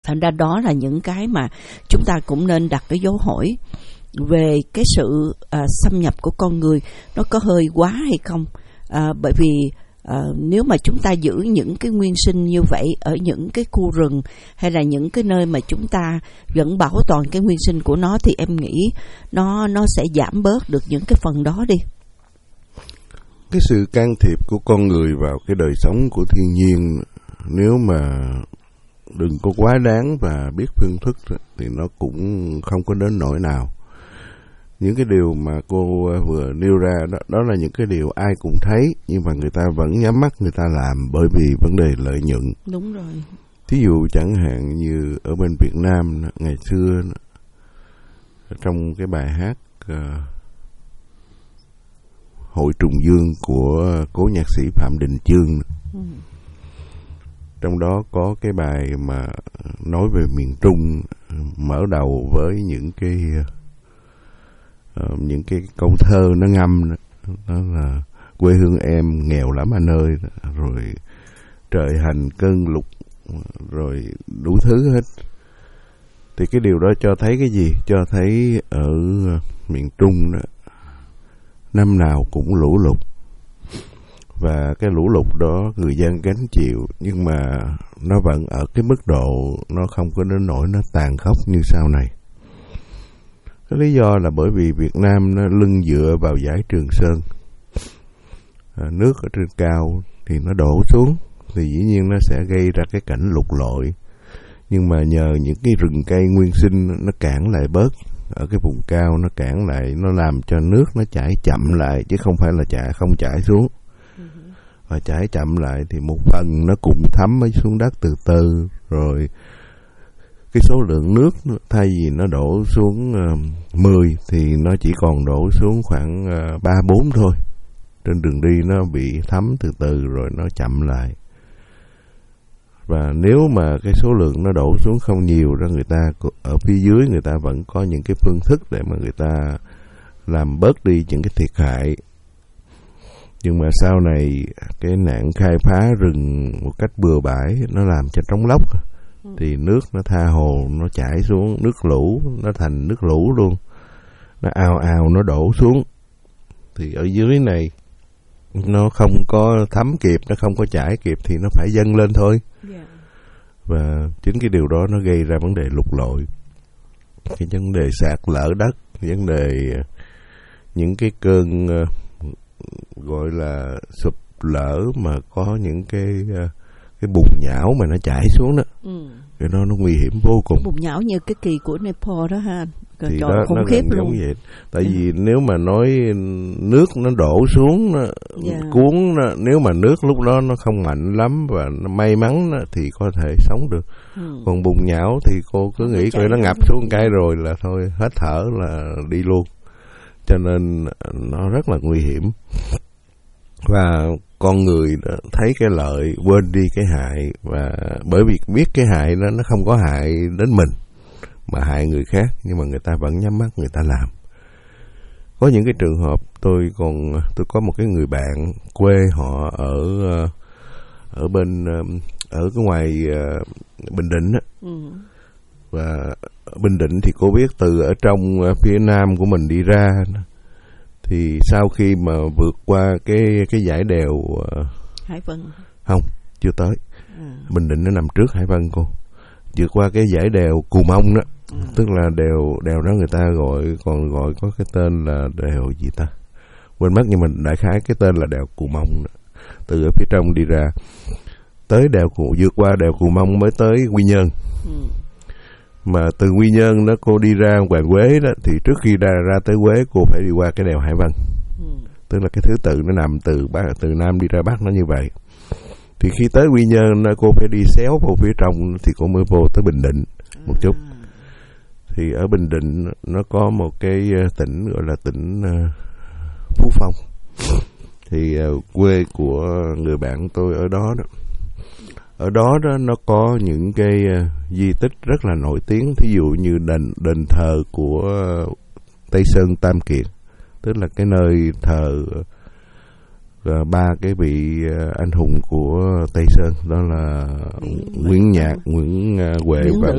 Thành ra đó là những cái mà chúng ta cũng nên đặt cái dấu hỏi về cái sự xâm nhập của con người, nó có hơi quá hay không. Bởi vì nếu mà chúng ta giữ những cái nguyên sinh như vậy ở những cái khu rừng hay là những cái nơi mà chúng ta vẫn bảo toàn cái nguyên sinh của nó, thì em nghĩ nó sẽ giảm bớt được những cái phần đó đi. Cái sự can thiệp của con người vào cái đời sống của thiên nhiên, nếu mà đừng có quá đáng và biết phương thức thì nó cũng không có đến nỗi nào. Những cái điều mà cô vừa nêu ra đó là những cái điều ai cũng thấy, nhưng mà người ta vẫn nhắm mắt người ta làm bởi vì vấn đề lợi nhuận. Đúng rồi. Thí dụ chẳng hạn như ở bên Việt Nam ngày xưa, trong cái bài hát Hội Trùng Dương của cố nhạc sĩ Phạm Đình Chương, trong đó có cái bài mà nói về miền Trung, mở đầu với những cái câu thơ nó ngâm đó là quê hương em nghèo lắm anh ơi, rồi trời hành cơn lục, rồi đủ thứ hết. Thì cái điều đó cho thấy cái gì? Cho thấy ở miền Trung đó, năm nào cũng lũ lụt, và cái lũ lụt đó người dân gánh chịu, nhưng mà nó vẫn ở cái mức độ nó không có đến nỗi nó tàn khốc như sau này. Cái lý do là bởi vì Việt Nam nó lưng dựa vào dải Trường Sơn, nước ở trên cao thì nó đổ xuống thì dĩ nhiên nó sẽ gây ra cái cảnh lụt lội. Nhưng mà nhờ những cái rừng cây nguyên sinh nó cản lại bớt ở cái vùng cao, nó cản lại, nó làm cho nước nó chảy chậm lại, chứ không phải là không chảy xuống. Và chảy chậm lại thì một phần nó cũng thấm xuống đất từ từ, rồi cái số lượng nước thay vì nó đổ xuống 10 thì nó chỉ còn đổ xuống khoảng 3-4 thôi. Trên đường đi nó bị thấm từ từ rồi nó chậm lại. Và nếu mà cái số lượng nó đổ xuống không nhiều ra, người ta ở phía dưới người ta vẫn có những cái phương thức để mà người ta làm bớt đi những cái thiệt hại. Nhưng mà sau này cái nạn khai phá rừng một cách bừa bãi nó làm cho trống lốc, thì nước nó tha hồ nó chảy xuống, nước lũ nó thành nước lũ luôn, nó ào ào nó đổ xuống. Thì ở dưới này nó không có thấm kịp, nó không có chảy kịp thì nó phải dâng lên thôi. Và chính cái điều đó nó gây ra vấn đề lụt lội, cái vấn đề sạt lở đất, vấn đề những cái cơn gọi là sụp lở mà có những cái bùn nhão mà nó chảy xuống đó. Cái đó nó nguy hiểm vô cùng. Bùn nhão như cái kỳ của Nepal đó ha. Thì đó nó gần giống vậy. Tại vì nếu mà nói nước nó đổ xuống nó cuốn nó, nếu mà nước lúc đó nó không mạnh lắm và nó may mắn thì có thể sống được. Còn bùn nhão thì cô cứ nghĩ coi nó ngập xuống cái rồi là thôi, hết thở là đi luôn. Cho nên nó rất là nguy hiểm. Và con người thấy cái lợi quên đi cái hại, và bởi vì biết cái hại nó không có hại đến mình mà hại người khác, nhưng mà người ta vẫn nhắm mắt người ta làm. Có những cái trường hợp tôi có một cái người bạn quê họ ở bên ở cái ngoài Bình Định á. Và Bình Định thì cô biết từ ở trong phía nam của mình đi ra, thì sau khi mà vượt qua cái dải đèo Hải Vân, không, chưa tới. Bình Định nó nằm trước Hải Vân cô. Vượt qua cái dải đèo Cù Mông đó, tức là đèo đó người ta còn gọi có cái tên là đèo gì ta, quên mất, nhưng mà đại khái cái tên là đèo Cù Mông đó. Từ ở phía trong đi ra tới vượt qua đèo Cù Mông mới tới Quy Nhơn. Mà từ Quy Nhơn đó cô đi ra Hoàng Quế đó, thì trước khi ra tới Quế cô phải đi qua cái đèo Hải Vân. Tức là cái thứ tự nó nằm từ Nam đi ra Bắc nó như vậy. Thì khi tới Quy Nhơn cô phải đi xéo vào phía trong thì cô mới vô tới Bình Định một chút. Thì ở Bình Định nó có một cái tỉnh gọi là tỉnh Phú Phong. Thì quê của người bạn tôi ở đó đó. Ở đó nó có những cái di tích rất là nổi tiếng. Thí dụ như đền thờ của Tây Sơn Tam Kiệt, tức là cái nơi thờ ba cái vị anh hùng của Tây Sơn, đó là Nguyễn Nhạc, Nguyễn Huệ và